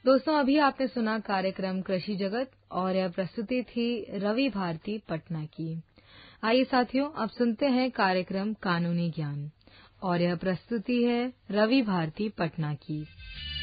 दोस्तों, अभी आपने सुना कार्यक्रम कृषि जगत और यह प्रस्तुति थी रवि भारती पटना की। आइए साथियों, अब सुनते हैं कार्यक्रम कानूनी ज्ञान और यह प्रस्तुति है रवि भारती पटना की।